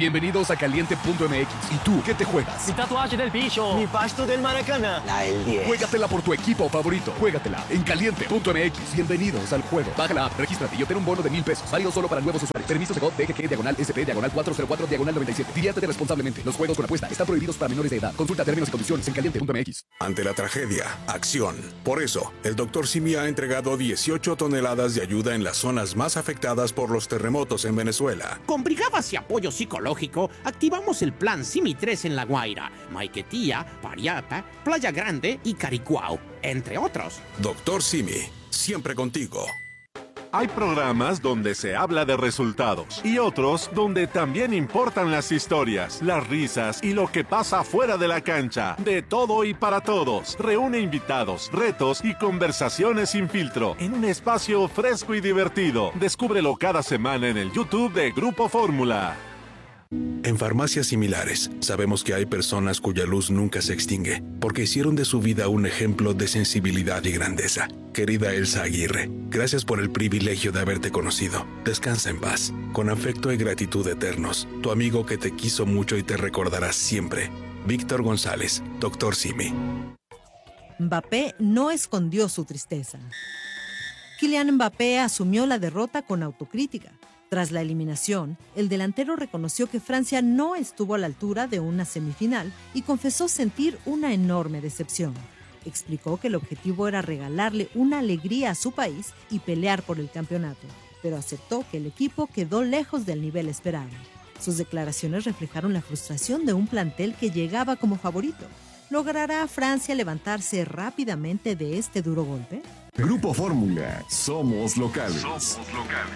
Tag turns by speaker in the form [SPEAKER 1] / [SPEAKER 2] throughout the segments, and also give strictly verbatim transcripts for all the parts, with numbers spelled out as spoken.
[SPEAKER 1] Bienvenidos a Caliente punto M X. ¿Y tú qué te juegas?
[SPEAKER 2] Mi tatuaje del bicho.
[SPEAKER 3] Mi pasto del Maracaná.
[SPEAKER 4] La del diez.
[SPEAKER 1] Juégatela por tu equipo favorito. Juégatela en Caliente punto M X. Bienvenidos al juego. Baja la app, regístrate y obtén un bono de mil pesos. Válido solo para nuevos usuarios. Permiso de G O T, D G G, diagonal S P, diagonal cuatro cero cuatro, diagonal noventa y siete. Diviértete responsablemente. Los juegos con apuesta están prohibidos para menores de edad. Consulta términos y condiciones en Caliente punto M X.
[SPEAKER 5] Ante la tragedia, acción. Por eso, el doctor Simi ha entregado dieciocho toneladas de ayuda en las zonas más afectadas por los terremotos en Venezuela.
[SPEAKER 6] Con brigadas y apoyo psicológico, activamos el plan Simi tres en La Guaira, Maiquetía, Pariapa, Playa Grande y Caricuao, entre otros.
[SPEAKER 5] Doctor Simi, siempre contigo.
[SPEAKER 7] Hay programas donde se habla de resultados y otros donde también importan las historias, las risas y lo que pasa fuera de la cancha. De todo y para todos. Reúne invitados, retos y conversaciones sin filtro en un espacio fresco y divertido. Descúbrelo cada semana en el YouTube de Grupo Fórmula.
[SPEAKER 5] En farmacias similares, sabemos que hay personas cuya luz nunca se extingue, porque hicieron de su vida un ejemplo de sensibilidad y grandeza. Querida Elsa Aguirre, gracias por el privilegio de haberte conocido. Descansa en paz. Con afecto y gratitud eternos, tu amigo que te quiso mucho y te recordará siempre. Víctor González, doctor Simi.
[SPEAKER 8] Mbappé no escondió su tristeza. Kylian Mbappé asumió la derrota con autocrítica. Tras la eliminación, el delantero reconoció que Francia no estuvo a la altura de una semifinal y confesó sentir una enorme decepción. Explicó que el objetivo era regalarle una alegría a su país y pelear por el campeonato, pero aceptó que el equipo quedó lejos del nivel esperado. Sus declaraciones reflejaron la frustración de un plantel que llegaba como favorito. ¿Logrará Francia levantarse rápidamente de este duro golpe?
[SPEAKER 9] Grupo Fórmula, somos locales.
[SPEAKER 10] Somos locales.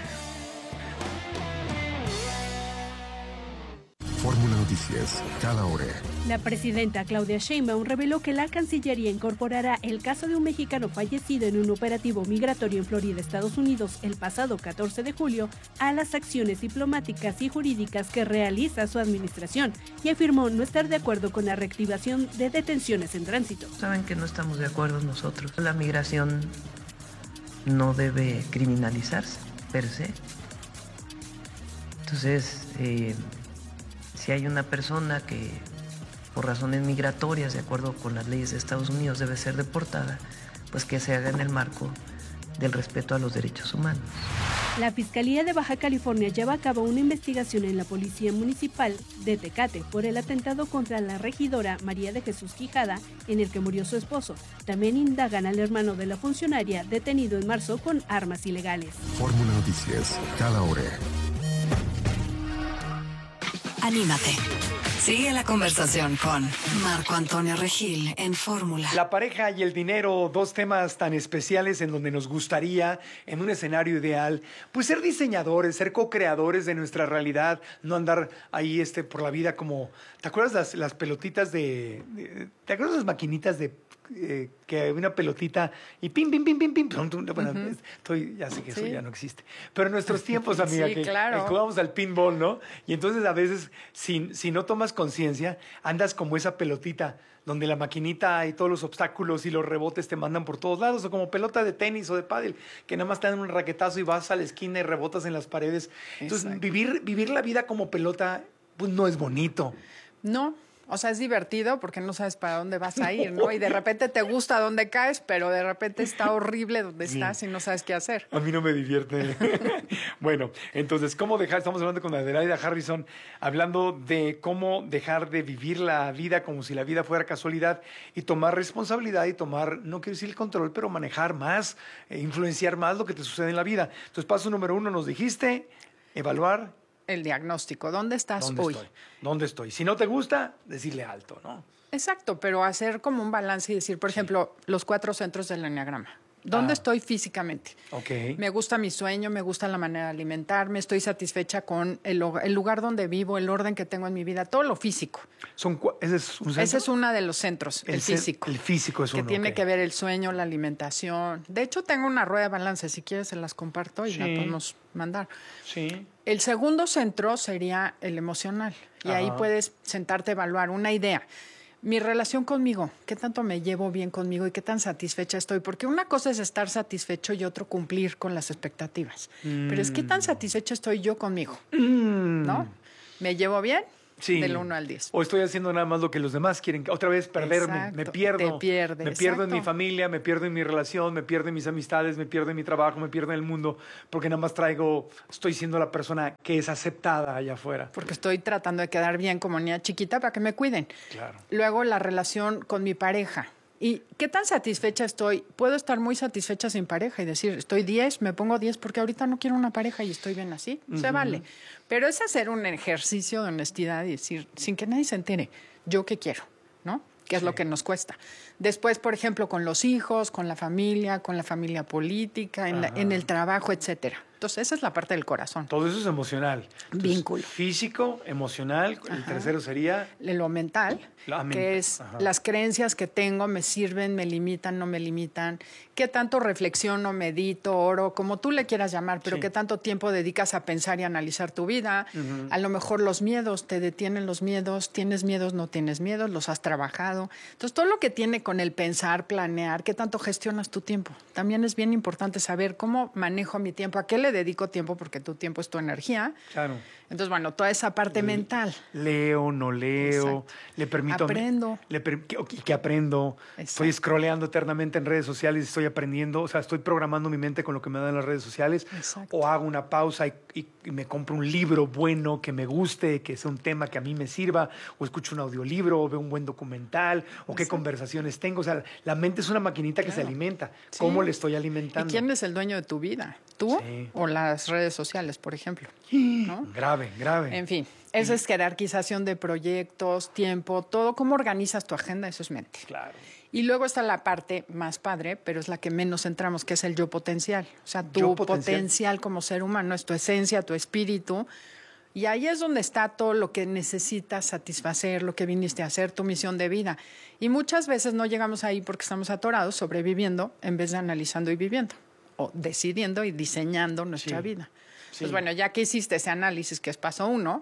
[SPEAKER 9] Fórmula Noticias, cada hora.
[SPEAKER 11] La presidenta Claudia Sheinbaum reveló que la Cancillería incorporará el caso de un mexicano fallecido en un operativo migratorio en Florida, Estados Unidos, el pasado catorce de julio, a las acciones diplomáticas y jurídicas que realiza su administración, y afirmó no estar de acuerdo con la reactivación de detenciones en tránsito.
[SPEAKER 12] Saben que no estamos de acuerdo nosotros. La migración no debe criminalizarse, per se. Entonces, eh, si hay una persona que por razones migratorias, de acuerdo con las leyes de Estados Unidos, debe ser deportada, pues que se haga en el marco del respeto a los derechos humanos.
[SPEAKER 11] La Fiscalía de Baja California lleva a cabo una investigación en la Policía Municipal de Tecate por el atentado contra la regidora María de Jesús Quijada, en el que murió su esposo. También indagan al hermano de la funcionaria detenido en marzo con armas ilegales.
[SPEAKER 9] Fórmula Noticias, cada hora.
[SPEAKER 13] Anímate. Sigue la conversación con Marco Antonio Regil en Fórmula.
[SPEAKER 14] La pareja y el dinero, dos temas tan especiales en donde nos gustaría, en un escenario ideal, pues ser diseñadores, ser co-creadores de nuestra realidad, no andar ahí este, por la vida como... ¿Te acuerdas las, las pelotitas de, de... ¿Te acuerdas las maquinitas de... Eh, que había una pelotita y pim, pim, pim, pim, pim. Bueno, uh-huh. estoy, ya sé que eso sí. ya no existe. Pero en nuestros tiempos, amiga, sí, que, claro. que jugábamos al pinball, ¿no? Y entonces a veces, si, si no tomas conciencia, andas como esa pelotita donde la maquinita y todos los obstáculos y los rebotes te mandan por todos lados, o como pelota de tenis o de pádel, que nada más te dan un raquetazo y vas a la esquina y rebotas en las paredes. Entonces, vivir, vivir la vida como pelota, pues no es bonito.
[SPEAKER 15] No. O sea, es divertido porque no sabes para dónde vas a ir, ¿no? Y de repente te gusta dónde caes, pero de repente está horrible donde estás y no sabes qué hacer.
[SPEAKER 14] A mí no me divierte. Bueno, entonces, ¿cómo dejar? Estamos hablando con Adelaida Harrison, hablando de cómo dejar de vivir la vida como si la vida fuera casualidad y tomar responsabilidad y tomar, no quiero decir el control, pero manejar más, eh, influenciar más lo que te sucede en la vida. Entonces, paso número uno, nos dijiste, evaluar.
[SPEAKER 15] El diagnóstico. ¿Dónde estás
[SPEAKER 14] ¿Dónde
[SPEAKER 15] hoy?
[SPEAKER 14] Estoy? ¿Dónde estoy? Si no te gusta, decirle alto, ¿no?
[SPEAKER 15] Exacto, pero hacer como un balance y decir, por ejemplo, los cuatro centros del enneagrama. ¿Dónde ah. estoy físicamente?
[SPEAKER 14] Okay.
[SPEAKER 15] Me gusta mi sueño, me gusta la manera de alimentarme, estoy satisfecha con el, el lugar donde vivo, el orden que tengo en mi vida, todo lo físico.
[SPEAKER 14] Son, ¿Ese es un centro?
[SPEAKER 15] Ese es uno de los centros, el, el físico.
[SPEAKER 14] El físico es
[SPEAKER 15] que
[SPEAKER 14] uno.
[SPEAKER 15] Que tiene
[SPEAKER 14] okay.
[SPEAKER 15] que ver el sueño, la alimentación. De hecho, tengo una rueda de balance, si quieres se las comparto y
[SPEAKER 14] sí.
[SPEAKER 15] la podemos mandar.
[SPEAKER 14] Sí.
[SPEAKER 15] El segundo centro sería el emocional. Y Ajá. ahí puedes sentarte a evaluar una idea. Mi relación conmigo, qué tanto me llevo bien conmigo y qué tan satisfecha estoy. Porque una cosa es estar satisfecho y otro cumplir con las expectativas. Mm. Pero es qué tan satisfecha estoy yo conmigo,
[SPEAKER 14] mm.
[SPEAKER 15] ¿no? ¿Me llevo bien?
[SPEAKER 14] Sí.
[SPEAKER 15] Del uno al diez.
[SPEAKER 14] O estoy haciendo nada más lo que los demás quieren. Otra vez perderme.
[SPEAKER 15] Exacto.
[SPEAKER 14] Me pierdo.
[SPEAKER 15] Te pierdes,
[SPEAKER 14] me pierdo en
[SPEAKER 15] exacto.
[SPEAKER 14] mi familia, me pierdo en mi relación, me pierdo en mis amistades, me pierdo en mi trabajo, me pierdo en el mundo, porque nada más traigo, estoy siendo la persona que es aceptada allá afuera.
[SPEAKER 15] Porque estoy tratando de quedar bien como niña chiquita para que me cuiden.
[SPEAKER 14] Claro.
[SPEAKER 15] Luego la relación con mi pareja. ¿Y qué tan satisfecha estoy? Puedo estar muy satisfecha sin pareja y decir, estoy diez, me pongo diez porque ahorita no quiero una pareja y estoy bien así. Uh-huh. Se vale. Pero es hacer un ejercicio de honestidad y decir, sin que nadie se entere, yo qué quiero, ¿no? Que es sí. lo que nos cuesta. Después, por ejemplo, con los hijos, con la familia, con la familia política, en, la, en el trabajo, etcétera. Entonces, esa es la parte del corazón.
[SPEAKER 14] Todo eso es emocional. Entonces,
[SPEAKER 15] vínculo.
[SPEAKER 14] Físico, emocional. Ajá. El tercero sería...
[SPEAKER 15] Lo mental,
[SPEAKER 14] la mente.
[SPEAKER 15] Que es
[SPEAKER 14] Ajá.
[SPEAKER 15] las creencias que tengo, me sirven, me limitan, no me limitan. ¿Qué tanto reflexiono, medito, oro, como tú le quieras llamar, pero sí. qué tanto tiempo dedicas a pensar y analizar tu vida? Uh-huh. A lo mejor los miedos, te detienen los miedos, tienes miedos, no tienes miedos, los has trabajado. Entonces, todo lo que tiene con el pensar, planear, qué tanto gestionas tu tiempo. También es bien importante saber cómo manejo mi tiempo, a qué le dedico tiempo, porque tu tiempo es tu energía.
[SPEAKER 14] Claro.
[SPEAKER 15] Entonces, bueno, toda esa parte
[SPEAKER 14] Le,
[SPEAKER 15] mental.
[SPEAKER 14] Leo, no leo, Exacto. le permito...
[SPEAKER 15] Aprendo.
[SPEAKER 14] Le per, que, que aprendo. Exacto. Estoy scrolleando eternamente en redes sociales y estoy aprendiendo. O sea, estoy programando mi mente con lo que me dan las redes sociales.
[SPEAKER 15] Exacto.
[SPEAKER 14] O hago una pausa y, y, y me compro un libro bueno que me guste, que sea un tema que a mí me sirva. O escucho un audiolibro, o veo un buen documental, o Exacto. qué conversaciones tengo. O sea, la mente es una maquinita claro. que se alimenta. Sí. ¿Cómo le estoy alimentando?
[SPEAKER 15] ¿Y quién es el dueño de tu vida? ¿Tú sí. o las redes sociales, por ejemplo? ¿No?
[SPEAKER 14] Grave, grave.
[SPEAKER 15] En fin, esa es jerarquización de proyectos, tiempo, todo. ¿Cómo organizas tu agenda? Eso es mente.
[SPEAKER 14] Claro.
[SPEAKER 15] Y luego está la parte más padre, pero es la que menos centramos, que es el yo potencial. O sea, tu potencial. potencial como ser humano, es tu esencia, tu espíritu. Y ahí es donde está todo lo que necesitas satisfacer, lo que viniste a hacer, tu misión de vida. Y muchas veces no llegamos ahí porque estamos atorados, sobreviviendo, en vez de analizando y viviendo. O decidiendo y diseñando nuestra sí. vida. Sí. Pues bueno, ya que hiciste ese análisis, que es paso uno,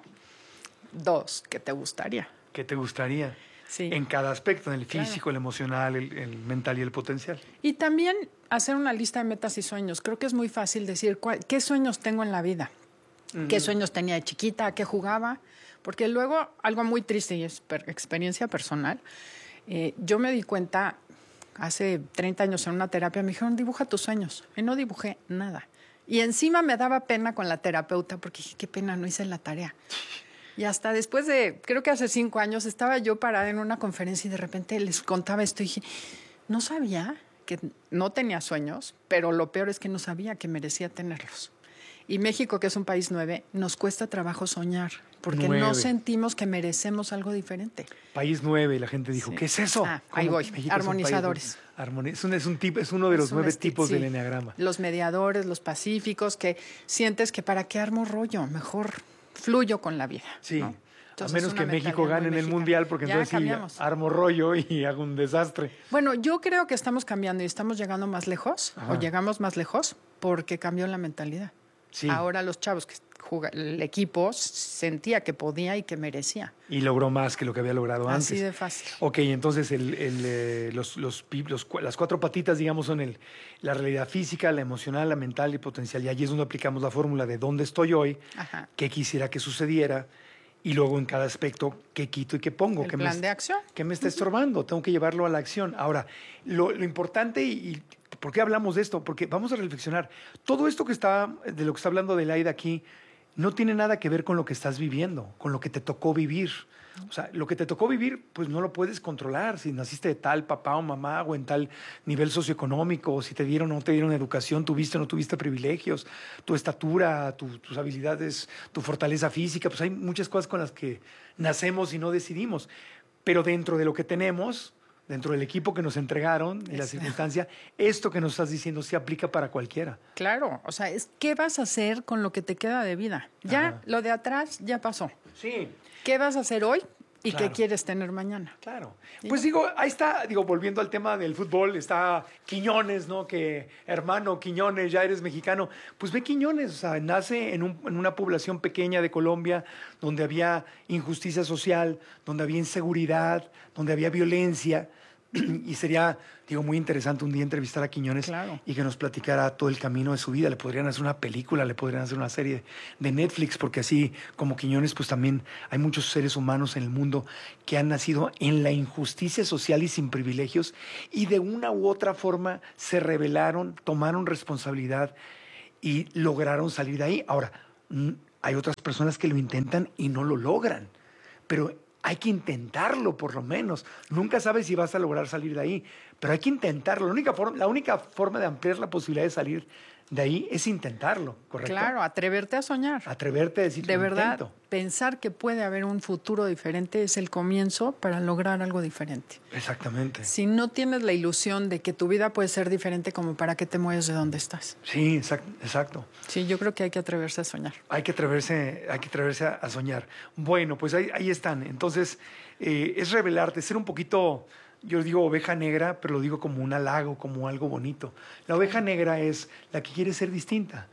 [SPEAKER 15] dos, ¿qué te gustaría?
[SPEAKER 14] ¿Qué te gustaría?
[SPEAKER 15] Sí.
[SPEAKER 14] En cada aspecto, en el físico, claro. el emocional, el, el mental y el potencial.
[SPEAKER 15] Y también hacer una lista de metas y sueños. Creo que es muy fácil decir cuál, qué sueños tengo en la vida, uh-huh. qué sueños tenía de chiquita, a qué jugaba. Porque luego, algo muy triste y es per, experiencia personal, eh, yo me di cuenta... Hace treinta años en una terapia me dijeron, dibuja tus sueños. Y no dibujé nada. Y encima me daba pena con la terapeuta porque dije, qué pena, no hice la tarea. Y hasta después de, creo que hace cinco años, estaba yo parada en una conferencia y de repente les contaba esto y dije, no sabía que no tenía sueños, pero lo peor es que no sabía que merecía tenerlos. Y México, que es un país nueve, nos cuesta trabajo soñar, porque nueve. no sentimos que merecemos algo diferente.
[SPEAKER 14] País nueve, y la gente dijo, sí. ¿qué es eso?
[SPEAKER 15] Ah, ahí voy, México armonizadores.
[SPEAKER 14] Es, un, es, un, es, un tipo, es uno de los es nueve esti- tipos sí. del eneagrama.
[SPEAKER 15] Los mediadores, los pacíficos, que sientes que para qué armo rollo, mejor fluyo con la vida.
[SPEAKER 14] Sí.
[SPEAKER 15] ¿no?
[SPEAKER 14] Entonces, a menos que México gane en el Mundial, porque
[SPEAKER 15] ya
[SPEAKER 14] entonces
[SPEAKER 15] cambiamos.
[SPEAKER 14] sí, armo rollo y hago un desastre.
[SPEAKER 15] Bueno, yo creo que estamos cambiando y estamos llegando más lejos, Ajá. o llegamos más lejos, porque cambió la mentalidad. Sí. Ahora los chavos que juega, el equipo sentía que podía y que merecía.
[SPEAKER 14] Y logró más que lo que había logrado
[SPEAKER 15] Así
[SPEAKER 14] antes.
[SPEAKER 15] Así de fácil.
[SPEAKER 14] Ok, entonces el, el, eh, los, los, los, las cuatro patitas, digamos, son el, la realidad física, la emocional, la mental y el potencial. Y allí es donde aplicamos la fórmula de dónde estoy hoy,
[SPEAKER 15] Ajá.
[SPEAKER 14] qué quisiera que sucediera, y luego en cada aspecto qué quito y qué pongo.
[SPEAKER 15] El
[SPEAKER 14] qué
[SPEAKER 15] plan
[SPEAKER 14] me,
[SPEAKER 15] de acción.
[SPEAKER 14] ¿Qué me está estorbando? Tengo que llevarlo a la acción. Ahora, lo, lo importante y... y ¿por qué hablamos de esto? Porque vamos a reflexionar. Todo esto que está, de lo que está hablando Adelaida aquí, no tiene nada que ver con lo que estás viviendo, con lo que te tocó vivir. O sea, lo que te tocó vivir, pues no lo puedes controlar. Si naciste de tal papá o mamá, o en tal nivel socioeconómico, o si te dieron o no te dieron educación, tuviste o no tuviste privilegios, tu estatura, tu, tus habilidades, tu fortaleza física, pues hay muchas cosas con las que nacemos y no decidimos. Pero dentro de lo que tenemos... dentro del equipo que nos entregaron y la circunstancia, esto que nos estás diciendo se aplica para cualquiera.
[SPEAKER 15] Claro, o sea, es ¿qué vas a hacer con lo que te queda de vida? Ya, Ajá. lo de atrás ya pasó.
[SPEAKER 14] Sí.
[SPEAKER 15] ¿Qué vas a hacer hoy y
[SPEAKER 14] claro.
[SPEAKER 15] qué quieres tener mañana?
[SPEAKER 14] Claro. Pues digo, ahí está, digo, volviendo al tema del fútbol, está Quiñones, ¿no? Que hermano Quiñones, ya eres mexicano. Pues ve Quiñones, o sea, nace en, un, en una población pequeña de Colombia donde había injusticia social, donde había inseguridad, donde había violencia, y sería, digo, muy interesante un día entrevistar a Quiñones
[SPEAKER 15] Claro.
[SPEAKER 14] y que nos platicara todo el camino de su vida. Le podrían hacer una película, le podrían hacer una serie de Netflix, porque así como Quiñones, pues también hay muchos seres humanos en el mundo que han nacido en la injusticia social y sin privilegios y de una u otra forma se rebelaron, tomaron responsabilidad y lograron salir de ahí. Ahora, mm, hay otras personas que lo intentan y no lo logran, pero hay que intentarlo por lo menos. Nunca sabes si vas a lograr salir de ahí, pero hay que intentarlo. La única forma, la única forma de ampliar la posibilidad de salir de ahí es intentarlo, ¿correcto?
[SPEAKER 15] Claro, atreverte a soñar.
[SPEAKER 14] Atreverte a decir,
[SPEAKER 15] De
[SPEAKER 14] "Lo
[SPEAKER 15] verdad,
[SPEAKER 14] intento".
[SPEAKER 15] pensar que puede haber un futuro diferente es el comienzo para lograr algo diferente.
[SPEAKER 14] Exactamente.
[SPEAKER 15] Si no tienes la ilusión de que tu vida puede ser diferente, como para qué te mueves de donde estás.
[SPEAKER 14] Sí, exact- exacto.
[SPEAKER 15] Sí, yo creo que hay que atreverse a soñar.
[SPEAKER 14] Hay que atreverse, hay que atreverse a, a soñar. Bueno, pues ahí, ahí están. Entonces, eh, es revelarte, ser un poquito, yo digo oveja negra, pero lo digo como un halago, como algo bonito. La oveja negra es la que quiere ser distinta.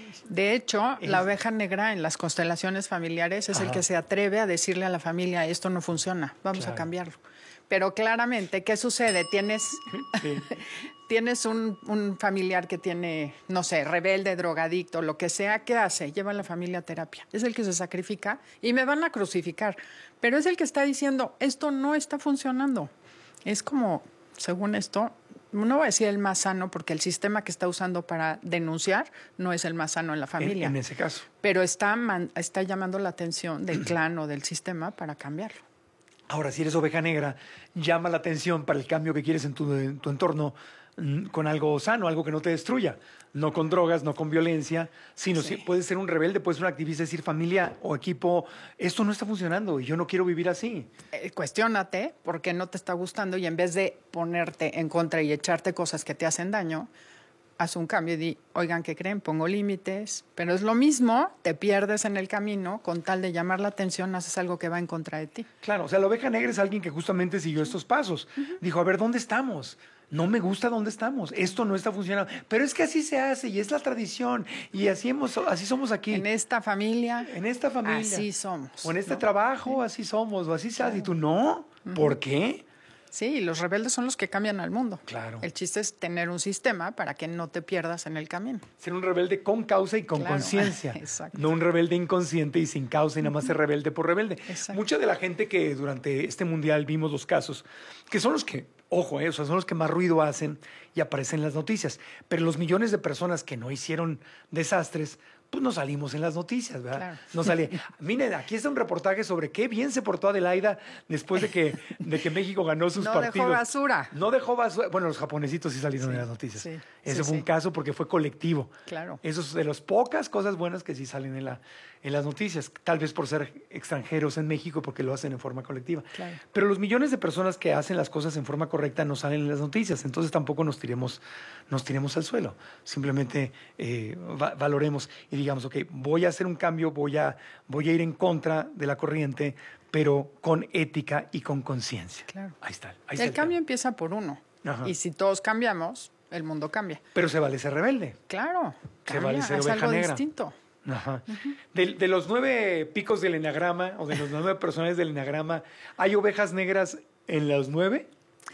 [SPEAKER 15] De hecho,
[SPEAKER 14] Es-
[SPEAKER 15] la oveja negra en las constelaciones familiares es el
[SPEAKER 14] Ajá.
[SPEAKER 15] que se atreve a decirle a la familia, esto no funciona, vamos
[SPEAKER 14] Claro.
[SPEAKER 15] a cambiarlo. Pero claramente, ¿qué sucede? Tienes,
[SPEAKER 14] Sí.
[SPEAKER 15] tienes un, un familiar que tiene, no sé, rebelde, drogadicto, lo que sea, ¿qué hace? Lleva a la familia a terapia. Es el que se sacrifica y me van a crucificar. Pero es el que está diciendo, esto no está funcionando. Es como, según esto, no voy a decir el más sano, porque el sistema que está usando para denunciar no es el más sano en la
[SPEAKER 14] En,
[SPEAKER 15] familia.
[SPEAKER 14] en ese caso.
[SPEAKER 15] Pero está, man- está llamando la atención del clan o del sistema para cambiarlo.
[SPEAKER 14] Ahora, si eres oveja negra, llama la atención para el cambio que quieres en tu, en tu entorno mm, con algo sano, algo que no te destruya. No con drogas, no con violencia, sino si puedes ser un rebelde, puedes ser un activista, decir familia o equipo, esto no está funcionando y yo no quiero vivir así.
[SPEAKER 15] Eh, cuestiónate por qué no te está gustando y en vez de ponerte en contra y echarte cosas que te hacen daño, haz un cambio y di, oigan, ¿qué creen? Pongo límites, pero es lo mismo, te pierdes en el camino, con tal de llamar la atención, haces algo que va en contra de ti.
[SPEAKER 14] Claro, o sea, la oveja negra es alguien que justamente siguió estos pasos. Dijo, a ver, ¿dónde estamos? No me gusta dónde estamos. Esto no está funcionando. Pero es que así se hace y es la tradición. Y así, hemos, así somos aquí.
[SPEAKER 15] En esta familia,
[SPEAKER 14] En esta familia.
[SPEAKER 15] así somos.
[SPEAKER 14] O en este
[SPEAKER 15] ¿no?
[SPEAKER 14] trabajo, así somos. O así se hace. Y tú, no. ¿Por qué?
[SPEAKER 15] Sí, los rebeldes son los que cambian al mundo.
[SPEAKER 14] Claro.
[SPEAKER 15] El chiste es tener un sistema para que no te pierdas en el camino.
[SPEAKER 14] Ser un rebelde con causa y con
[SPEAKER 15] Claro.
[SPEAKER 14] conciencia.
[SPEAKER 15] Exacto.
[SPEAKER 14] No un rebelde inconsciente y sin causa y nada más ser rebelde por rebelde.
[SPEAKER 15] Exacto.
[SPEAKER 14] Mucha de la gente que durante este mundial vimos los casos, que son los que, ojo, eh, o sea, son los que más ruido hacen y aparecen en las noticias. Pero los millones de personas que no hicieron desastres, pues no salimos en las noticias, ¿verdad?
[SPEAKER 15] Claro.
[SPEAKER 14] No sale. Miren, aquí está un reportaje sobre qué bien se portó Adelaida después de que, de que México ganó sus
[SPEAKER 15] No
[SPEAKER 14] partidos.
[SPEAKER 15] dejó basura.
[SPEAKER 14] No dejó basura. Bueno, los japonesitos sí salieron en las noticias.
[SPEAKER 15] sí,
[SPEAKER 14] Ese
[SPEAKER 15] sí,
[SPEAKER 14] fue un
[SPEAKER 15] sí.
[SPEAKER 14] caso porque fue colectivo.
[SPEAKER 15] Claro.
[SPEAKER 14] Eso es de las pocas cosas buenas que sí salen en, la, en las noticias. Tal vez por ser extranjeros en México, porque lo hacen en forma colectiva.
[SPEAKER 15] Claro.
[SPEAKER 14] Pero los millones de personas que hacen las cosas en forma correcta no salen en las noticias. Entonces tampoco nos tiremos, nos tiremos al suelo. Simplemente eh, va- valoremos y digamos, ok, voy a hacer un cambio, voy a, voy a ir en contra de la corriente, pero con ética y con conciencia.
[SPEAKER 15] Claro.
[SPEAKER 14] Ahí está. Ahí está
[SPEAKER 15] El
[SPEAKER 14] el
[SPEAKER 15] cambio
[SPEAKER 14] tema.
[SPEAKER 15] empieza por uno.
[SPEAKER 14] Ajá.
[SPEAKER 15] Y si todos cambiamos, el mundo cambia.
[SPEAKER 14] Pero se vale ser rebelde.
[SPEAKER 15] Claro,
[SPEAKER 14] Se
[SPEAKER 15] cambia,
[SPEAKER 14] vale ser
[SPEAKER 15] es
[SPEAKER 14] oveja
[SPEAKER 15] algo
[SPEAKER 14] negra.
[SPEAKER 15] distinto.
[SPEAKER 14] Ajá. de, de los nueve picos del enagrama o de los nueve personajes del enagrama, ¿hay ovejas negras en los nueve?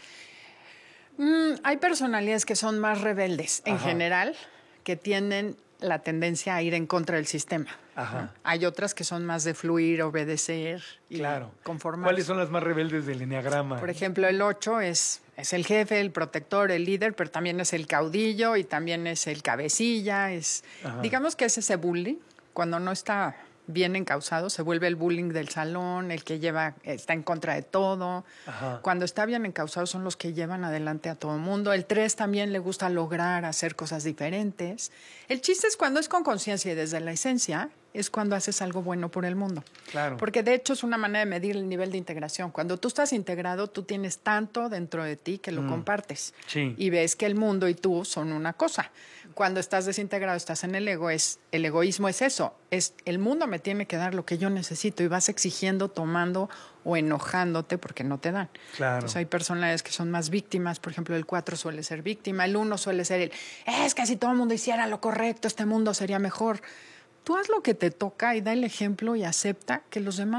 [SPEAKER 15] Mm, hay personalidades que son más rebeldes en
[SPEAKER 14] Ajá.
[SPEAKER 15] general, que tienen la tendencia a ir en contra del sistema.
[SPEAKER 14] Ajá.
[SPEAKER 15] ¿no? Hay otras que son más de fluir, obedecer y
[SPEAKER 14] Claro.
[SPEAKER 15] conformarse.
[SPEAKER 14] ¿Cuáles son las más rebeldes del enagrama?
[SPEAKER 15] Por ejemplo, el ocho es, es el jefe, el protector, el líder, pero también es el caudillo y también es el cabecilla. Es,
[SPEAKER 14] Ajá.
[SPEAKER 15] digamos que es ese bullying. Cuando no está bien encausado, se vuelve el bullying del salón, el que lleva, está en contra de todo.
[SPEAKER 14] Ajá.
[SPEAKER 15] Cuando está bien encausado son los que llevan adelante a todo el mundo. El tres también le gusta lograr hacer cosas diferentes. El chiste es cuando es con conciencia y desde la esencia, es cuando haces algo bueno por el mundo.
[SPEAKER 14] Claro.
[SPEAKER 15] Porque de hecho es una manera de medir el nivel de integración. Cuando tú estás integrado, tú tienes tanto dentro de ti que lo
[SPEAKER 14] Mm.
[SPEAKER 15] compartes.
[SPEAKER 14] Sí.
[SPEAKER 15] Y ves que el mundo y tú son una cosa. Cuando estás desintegrado, estás en el ego, es el egoísmo es eso, es el mundo me tiene que dar lo que yo necesito y vas exigiendo, tomando o enojándote porque no te dan.
[SPEAKER 14] Claro.
[SPEAKER 15] Entonces hay personalidades que son más víctimas, por ejemplo, el cuatro suele ser víctima, el uno suele ser el, es que si todo el mundo hiciera lo correcto, este mundo sería mejor. Tú haz lo que te toca y da el ejemplo y acepta que los demás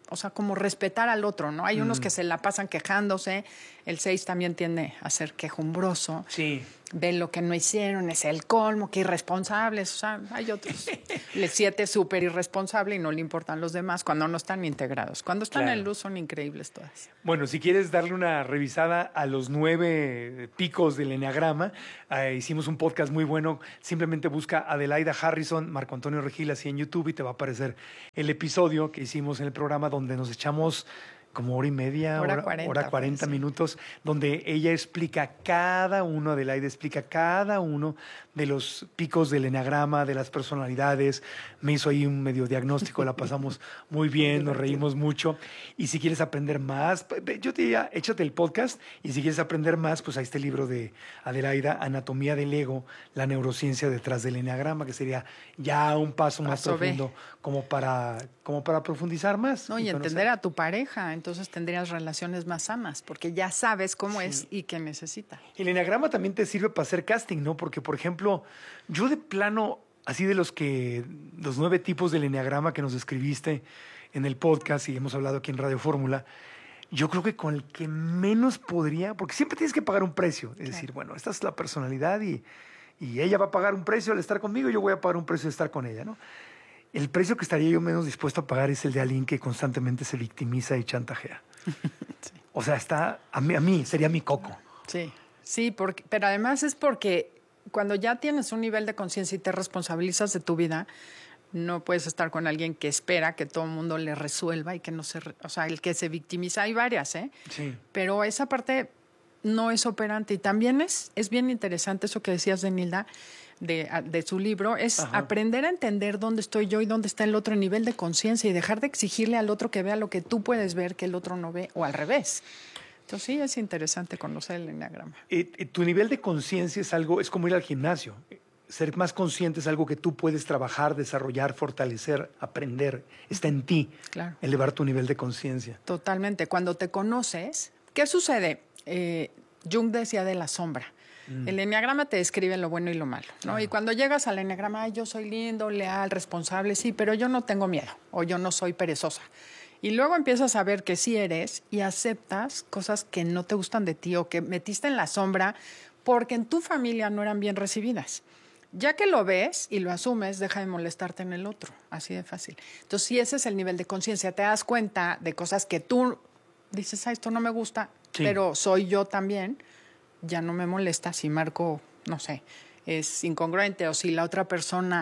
[SPEAKER 15] o sea, como respetar al otro, ¿no? Hay
[SPEAKER 14] Mm.
[SPEAKER 15] unos que se la pasan quejándose, el seis también tiende a ser quejumbroso.
[SPEAKER 14] Sí.
[SPEAKER 15] Ven lo que no hicieron, es el colmo, qué irresponsables, o sea, hay otros. El siete es súper irresponsable y no le importan los demás cuando no están integrados. Cuando están
[SPEAKER 14] Claro.
[SPEAKER 15] en luz son increíbles todas.
[SPEAKER 14] Bueno, si quieres darle una revisada a los nueve picos del Eneagrama, eh, hicimos un podcast muy bueno. Simplemente busca Adelaida Harrison, Marco Antonio Regil, así en YouTube y te va a aparecer el episodio que hicimos en el programa donde nos echamos como hora y media,
[SPEAKER 15] Hora
[SPEAKER 14] hora,
[SPEAKER 15] cuarenta,
[SPEAKER 14] hora cuarenta
[SPEAKER 15] pues, sí.
[SPEAKER 14] minutos, donde ella explica cada uno, Adelaida explica cada uno de los picos del eneagrama, de las personalidades. Me hizo ahí un medio diagnóstico, la pasamos muy bien, nos reímos mucho. Y si quieres aprender más, pe- pe- yo te diría, échate el podcast. Y si quieres aprender más, pues ahí está el libro de Adelaida, Anatomía del Ego, la neurociencia detrás del eneagrama, que sería ya un paso más
[SPEAKER 15] Paso B.
[SPEAKER 14] profundo como para, como para profundizar más.
[SPEAKER 15] No, y
[SPEAKER 14] conocer.
[SPEAKER 15] entender a tu pareja, entonces tendrías relaciones más sanas, porque ya sabes cómo es y qué necesita.
[SPEAKER 14] El eneagrama también te sirve para hacer casting, ¿no? Porque, por ejemplo, yo de plano, así de los que, los nueve tipos del eneagrama que nos describiste en el podcast y hemos hablado aquí en Radio Fórmula, yo creo que con el que menos podría, porque siempre tienes que pagar un precio. Es decir, bueno, esta es la personalidad y, y ella va a pagar un precio al estar conmigo y yo voy a pagar un precio al estar con ella, ¿no? El precio que estaría yo menos dispuesto a pagar es el de alguien que constantemente se victimiza y chantajea.
[SPEAKER 15] Sí.
[SPEAKER 14] O sea, está, a mí, a mí sería mi coco.
[SPEAKER 15] Sí, sí, porque, pero además es porque cuando ya tienes un nivel de conciencia y te responsabilizas de tu vida, no puedes estar con alguien que espera que todo el mundo le resuelva y que no se... re- O sea, el que se victimiza, hay varias, ¿eh?
[SPEAKER 14] Sí.
[SPEAKER 15] Pero esa parte no es operante. Y también es, es bien interesante eso que decías de Nilda, de, de su libro, es
[SPEAKER 14] Ajá.
[SPEAKER 15] aprender a entender dónde estoy yo y dónde está el otro en nivel de conciencia y dejar de exigirle al otro que vea lo que tú puedes ver que el otro no ve, o al revés. Entonces sí, es interesante conocer el eneagrama.
[SPEAKER 14] Eh, eh, tu nivel de conciencia es algo, es como ir al gimnasio. Ser más consciente es algo que tú puedes trabajar, desarrollar, fortalecer, aprender. Está en ti,
[SPEAKER 15] Claro.
[SPEAKER 14] elevar tu nivel de conciencia.
[SPEAKER 15] Totalmente. Cuando te conoces, ¿qué sucede? Eh, Jung decía de la sombra.
[SPEAKER 14] Mm.
[SPEAKER 15] El eneagrama te describe lo bueno y lo malo, ¿no?
[SPEAKER 14] Ajá.
[SPEAKER 15] Y cuando llegas al eneagrama, "Ay, yo soy lindo, leal, responsable, sí, pero yo no tengo miedo o yo no soy perezosa". Y luego empiezas a ver que sí eres y aceptas cosas que no te gustan de ti o que metiste en la sombra porque en tu familia no eran bien recibidas. Ya que lo ves y lo asumes, deja de molestarte en el otro, así de fácil. Entonces, si ese es el nivel de conciencia, te das cuenta de cosas que tú dices, ah, esto no me gusta,
[SPEAKER 14] Sí.
[SPEAKER 15] pero soy yo también, ya no me molesta si Marco, no sé, es incongruente o si la otra persona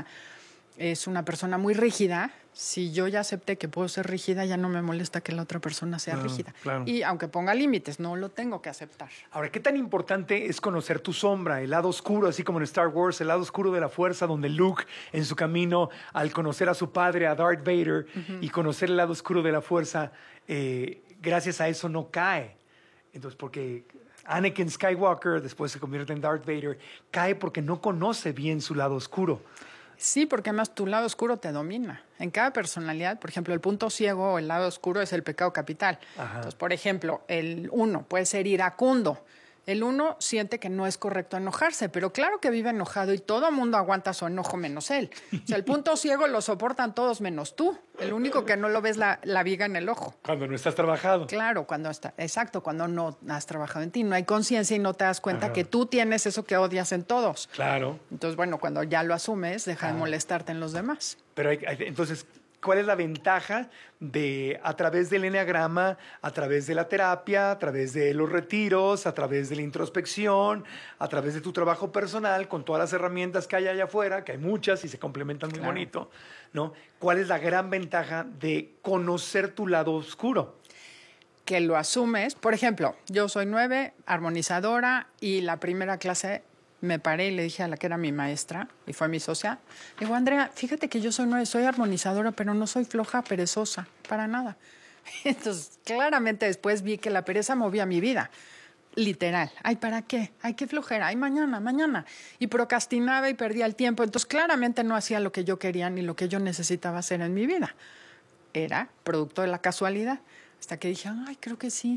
[SPEAKER 15] es una persona muy rígida, si yo ya acepté que puedo ser rígida, ya no me molesta que la otra persona sea
[SPEAKER 14] Claro,
[SPEAKER 15] rígida.
[SPEAKER 14] claro.
[SPEAKER 15] Y aunque ponga límites, no lo tengo que aceptar.
[SPEAKER 14] Ahora, ¿qué tan importante es conocer tu sombra, el lado oscuro, así como en Star Wars, el lado oscuro de la fuerza, donde Luke, en su camino, al conocer a su padre, a Darth Vader, y conocer el lado oscuro de la fuerza, eh, gracias a eso no cae. Entonces, porque Anakin Skywalker, después se convierte en Darth Vader, cae porque no conoce bien su lado oscuro.
[SPEAKER 15] Sí, porque además tu lado oscuro te domina. En cada personalidad, por ejemplo, el punto ciego o el lado oscuro es el pecado capital.
[SPEAKER 14] Ajá.
[SPEAKER 15] Entonces, por ejemplo, el uno puede ser iracundo. El uno siente que no es correcto enojarse, pero claro que vive enojado y todo el mundo aguanta su enojo menos él. O sea, el punto ciego lo soportan todos menos tú. El único que no lo ves la, la viga en el ojo.
[SPEAKER 14] Cuando no estás trabajado.
[SPEAKER 15] Claro, cuando está, exacto, cuando no has trabajado en ti, no hay conciencia y no te das cuenta
[SPEAKER 14] Ajá.
[SPEAKER 15] que tú tienes eso que odias en todos.
[SPEAKER 14] Claro.
[SPEAKER 15] Entonces, bueno, cuando ya lo asumes, deja de
[SPEAKER 14] Ah.
[SPEAKER 15] molestarte en los demás.
[SPEAKER 14] Pero hay- hay- entonces, ¿cuál es la ventaja de, a través del eneagrama, a través de la terapia, a través de los retiros, a través de la introspección, a través de tu trabajo personal, con todas las herramientas que hay allá afuera, que hay muchas y se complementan muy
[SPEAKER 15] Claro.
[SPEAKER 14] bonito, ¿no? ¿Cuál es la gran ventaja de conocer tu lado oscuro?
[SPEAKER 15] Que lo asumes. Por ejemplo, yo soy nueve, armonizadora, y la primera clase me paré y le dije a la que era mi maestra, y fue mi socia, le digo, Andrea, fíjate que yo soy nueve, soy armonizadora, pero no soy floja, perezosa, para nada. Entonces, claramente después vi que la pereza movía mi vida. Literal. Ay, ¿para qué? Ay, qué flojera. Ay, mañana, mañana. Y procrastinaba y perdía el tiempo. Entonces, claramente no hacía lo que yo quería ni lo que yo necesitaba hacer en mi vida. Era producto de la casualidad. Hasta que dije, ay, creo que sí.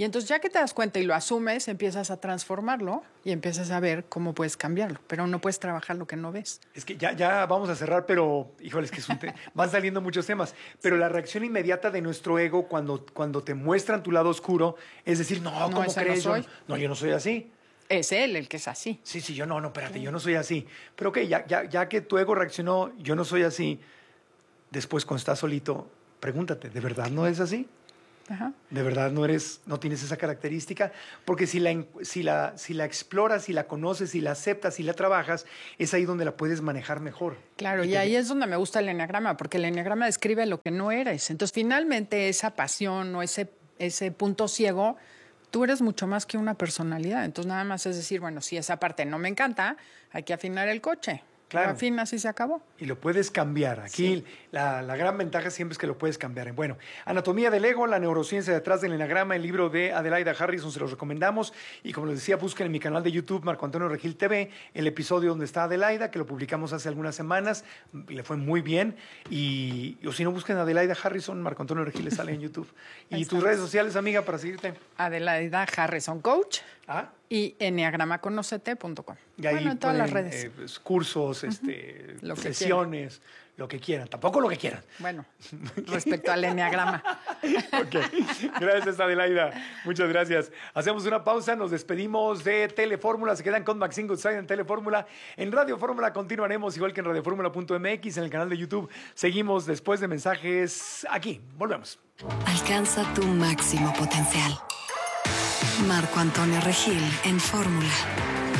[SPEAKER 15] Y entonces ya que te das cuenta y lo asumes, empiezas a transformarlo y empiezas a ver cómo puedes cambiarlo. Pero no puedes trabajar lo que no ves.
[SPEAKER 14] Es que ya, ya vamos a cerrar, pero, híjole, es que es un te- van saliendo muchos temas. Pero la reacción inmediata de nuestro ego cuando, cuando te muestran tu lado oscuro es decir, no,
[SPEAKER 15] No,
[SPEAKER 14] ¿cómo
[SPEAKER 15] ese no
[SPEAKER 14] crees? Yo
[SPEAKER 15] soy.
[SPEAKER 14] no, yo no soy así.
[SPEAKER 15] Es él el que es así.
[SPEAKER 14] Sí, sí, yo no, no, espérate, yo no soy así. Pero ok, ya, ya, ya que tu ego reaccionó, yo no soy así, después cuando estás solito, pregúntate, ¿de verdad no es así?
[SPEAKER 15] Ajá.
[SPEAKER 14] ¿De verdad no eres, no tienes esa característica? Porque si la, en- si la, si la exploras, si la conoces, si la aceptas, si la trabajas, es ahí donde la puedes manejar mejor.
[SPEAKER 15] Claro, y
[SPEAKER 14] te-
[SPEAKER 15] ahí es donde me gusta el enneagrama, porque el enneagrama describe lo que no eres. Entonces, finalmente, esa pasión o ese, ese punto ciego, tú eres mucho más que una personalidad. Entonces, nada más es decir, bueno, si esa parte no me encanta, hay que afinar el coche.
[SPEAKER 14] Claro.
[SPEAKER 15] Lo afinas y se acabó.
[SPEAKER 14] Y lo puedes cambiar. Aquí la, la gran ventaja siempre es que lo puedes cambiar. Bueno, Anatomía del Ego, la neurociencia detrás del enagrama, el libro de Adelaida Harrison, se los recomendamos. Y como les decía, busquen en mi canal de YouTube, Marco Antonio Regil T V, el episodio donde está Adelaida, que lo publicamos hace algunas semanas. Le fue muy bien. Y o si no, busquen Adelaida Harrison, Marco Antonio Regil le sale en YouTube. Y tus redes sociales, amiga, para seguirte.
[SPEAKER 15] Adelaida Harrison Coach
[SPEAKER 14] Ah,
[SPEAKER 15] y enneagramaconocete punto com.
[SPEAKER 14] y ahí
[SPEAKER 15] Bueno, en todas las
[SPEAKER 14] pueden,
[SPEAKER 15] redes.
[SPEAKER 14] eh, pues, cursos, este,
[SPEAKER 15] Lo que
[SPEAKER 14] sesiones, lo que quieran. Tampoco lo que quieran.
[SPEAKER 15] Bueno, respecto al enneagrama.
[SPEAKER 14] Ok, gracias Adelaida, muchas gracias. Hacemos una pausa, nos despedimos de Telefórmula, se quedan con Maxine Goodside en Telefórmula. En Radio Fórmula continuaremos igual que en radioformula punto m x, en el canal de YouTube. Seguimos después de mensajes aquí, volvemos.
[SPEAKER 13] Alcanza tu máximo potencial. Marco Antonio Regil en Fórmula.